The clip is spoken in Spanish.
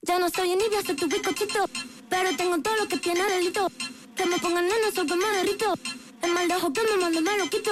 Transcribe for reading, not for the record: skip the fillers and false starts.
Ya no soy envidia, soy tu bizcochito. Pero tengo todo lo que tiene delito. Que me pongan nena, soy que me derrito. El mal de ojo que me mando me lo quito.